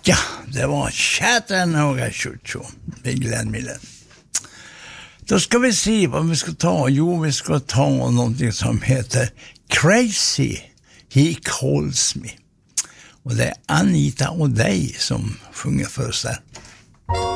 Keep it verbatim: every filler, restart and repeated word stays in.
Ja, det var Chattanooga Choo Choo med Glenn Miller. Då ska vi se vad vi ska ta. Jo, vi ska ta någonting som heter Crazy He Calls Me. Och det är Anita O'Day som sjunger för oss där.